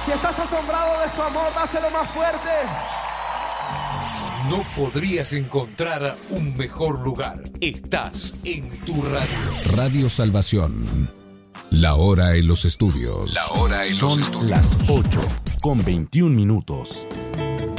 Si estás asombrado de su amor, dáselo más fuerte. No podrías encontrar un mejor lugar. Estás en tu radio. Radio Salvación. La hora en los estudios. Son las 8:21.